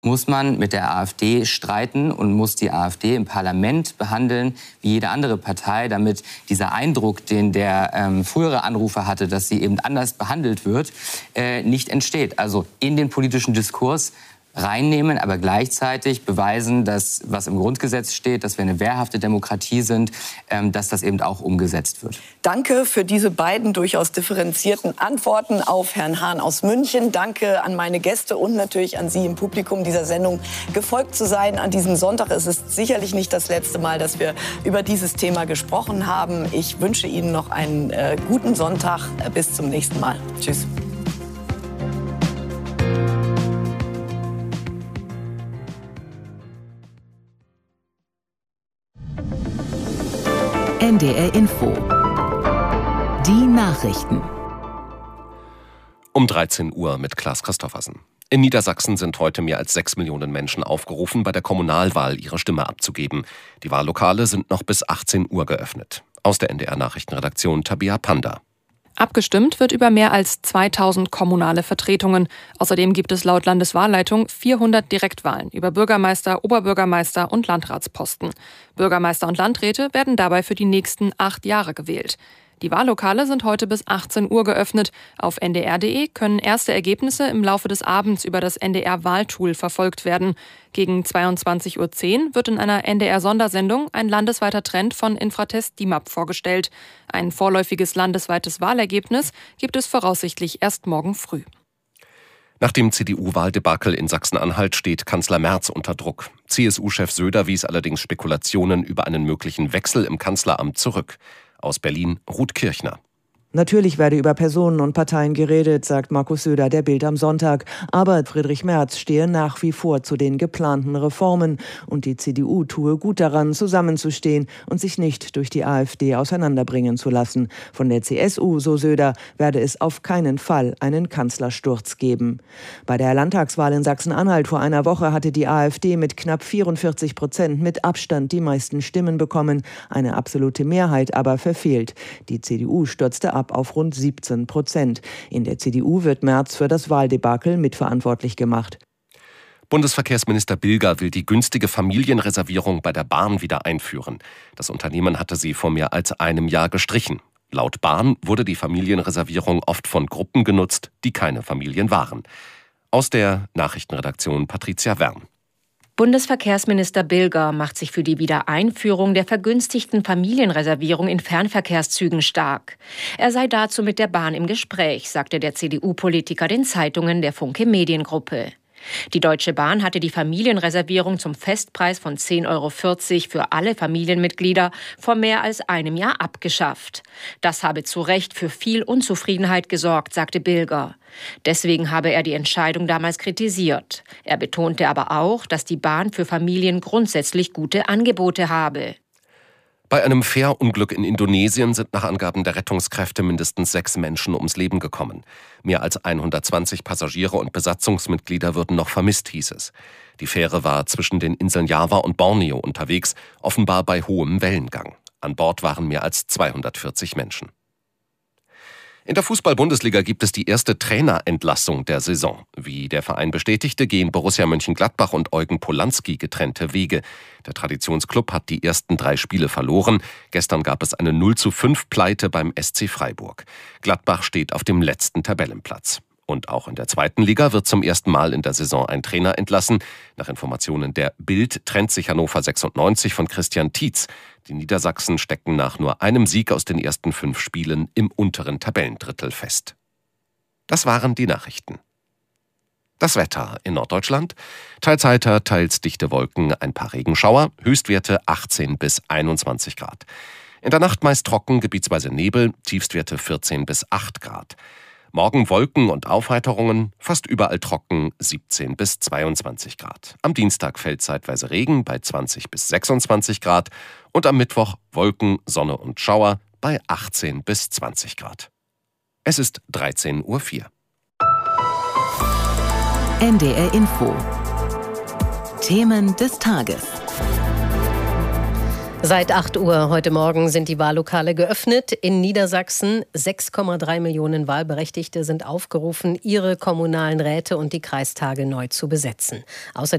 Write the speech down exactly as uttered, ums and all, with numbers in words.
muss man mit der AfD streiten und muss die AfD im Parlament behandeln wie jede andere Partei, damit dieser Eindruck, den der ähm, frühere Anrufer hatte, dass sie eben anders behandelt wird, äh, nicht entsteht. Also in den politischen Diskurs reinnehmen, aber gleichzeitig beweisen, dass, was im Grundgesetz steht, dass wir eine wehrhafte Demokratie sind, ähm, dass das eben auch umgesetzt wird. Danke für diese beiden durchaus differenzierten Antworten auf Herrn Hahn aus München. Danke an meine Gäste und natürlich an Sie im Publikum dieser Sendung gefolgt zu sein an diesem Sonntag. Es ist sicherlich nicht das letzte Mal, dass wir über dieses Thema gesprochen haben. Ich wünsche Ihnen noch einen äh, guten Sonntag. Bis zum nächsten Mal. Tschüss. N D R Info. Die Nachrichten. Um dreizehn Uhr mit Klaas Christoffersen. In Niedersachsen sind heute mehr als sechs Millionen Menschen aufgerufen, bei der Kommunalwahl ihre Stimme abzugeben. Die Wahllokale sind noch bis achtzehn Uhr geöffnet. Aus der N D R-Nachrichtenredaktion Tabea Panda. Abgestimmt wird über mehr als zweitausend kommunale Vertretungen. Außerdem gibt es laut Landeswahlleitung vierhundert Direktwahlen über Bürgermeister, Oberbürgermeister und Landratsposten. Bürgermeister und Landräte werden dabei für die nächsten acht Jahre gewählt. Die Wahllokale sind heute bis achtzehn Uhr geöffnet. Auf n d r punkt d e können erste Ergebnisse im Laufe des Abends über das N D R-Wahltool verfolgt werden. Gegen zweiundzwanzig Uhr zehn wird in einer N D R-Sondersendung ein landesweiter Trend von Infratest D I M A P vorgestellt. Ein vorläufiges landesweites Wahlergebnis gibt es voraussichtlich erst morgen früh. Nach dem C D U-Wahldebakel in Sachsen-Anhalt steht Kanzler Merz unter Druck. C S U-Chef Söder wies allerdings Spekulationen über einen möglichen Wechsel im Kanzleramt zurück. Aus Berlin, Ruth Kirchner. Natürlich werde über Personen und Parteien geredet, sagt Markus Söder der Bild am Sonntag. Aber Friedrich Merz stehe nach wie vor zu den geplanten Reformen. Und die C D U tue gut daran, zusammenzustehen und sich nicht durch die AfD auseinanderbringen zu lassen. Von der C S U, so Söder, werde es auf keinen Fall einen Kanzlersturz geben. Bei der Landtagswahl in Sachsen-Anhalt vor einer Woche hatte die AfD mit knapp vierundvierzig Prozent mit Abstand die meisten Stimmen bekommen. Eine absolute Mehrheit aber verfehlt. Die C D U stürzte ab auf rund siebzehn Prozent. In der C D U wird Merz für das Wahldebakel mitverantwortlich gemacht. Bundesverkehrsminister Bilger will die günstige Familienreservierung bei der Bahn wieder einführen. Das Unternehmen hatte sie vor mehr als einem Jahr gestrichen. Laut Bahn wurde die Familienreservierung oft von Gruppen genutzt, die keine Familien waren. Aus der Nachrichtenredaktion Patricia Wern. Bundesverkehrsminister Bilger macht sich für die Wiedereinführung der vergünstigten Familienreservierung in Fernverkehrszügen stark. Er sei dazu mit der Bahn im Gespräch, sagte der C D U-Politiker den Zeitungen der Funke Mediengruppe. Die Deutsche Bahn hatte die Familienreservierung zum Festpreis von zehn Euro vierzig für alle Familienmitglieder vor mehr als einem Jahr abgeschafft. Das habe zu Recht für viel Unzufriedenheit gesorgt, sagte Bilger. Deswegen habe er die Entscheidung damals kritisiert. Er betonte aber auch, dass die Bahn für Familien grundsätzlich gute Angebote habe. Bei einem Fährunglück in Indonesien sind nach Angaben der Rettungskräfte mindestens sechs Menschen ums Leben gekommen. Mehr als hundertzwanzig Passagiere und Besatzungsmitglieder würden noch vermisst, hieß es. Die Fähre war zwischen den Inseln Java und Borneo unterwegs, offenbar bei hohem Wellengang. An Bord waren mehr als zweihundertvierzig Menschen. In der Fußball-Bundesliga gibt es die erste Trainerentlassung der Saison. Wie der Verein bestätigte, gehen Borussia Mönchengladbach und Eugen Polanski getrennte Wege. Der Traditionsklub hat die ersten drei Spiele verloren. Gestern gab es eine null zu fünf Pleite beim S C Freiburg. Gladbach steht auf dem letzten Tabellenplatz. Und auch in der zweiten Liga wird zum ersten Mal in der Saison ein Trainer entlassen. Nach Informationen der Bild trennt sich Hannover sechsundneunzig von Christian Tietz. Die Niedersachsen stecken nach nur einem Sieg aus den ersten fünf Spielen im unteren Tabellendrittel fest. Das waren die Nachrichten. Das Wetter in Norddeutschland. Teils heiter, teils dichte Wolken, ein paar Regenschauer, Höchstwerte achtzehn bis einundzwanzig Grad. In der Nacht meist trocken, gebietsweise Nebel, Tiefstwerte vierzehn bis acht Grad. Morgen Wolken und Aufheiterungen, fast überall trocken, siebzehn bis zweiundzwanzig Grad. Am Dienstag fällt zeitweise Regen bei zwanzig bis sechsundzwanzig Grad und am Mittwoch Wolken, Sonne und Schauer bei achtzehn bis zwanzig Grad. Es ist dreizehn Uhr vier. N D R Info. Themen des Tages. Seit acht Uhr heute Morgen sind die Wahllokale geöffnet. In Niedersachsen sechs Komma drei Millionen Wahlberechtigte sind aufgerufen, ihre kommunalen Räte und die Kreistage neu zu besetzen. Außerdem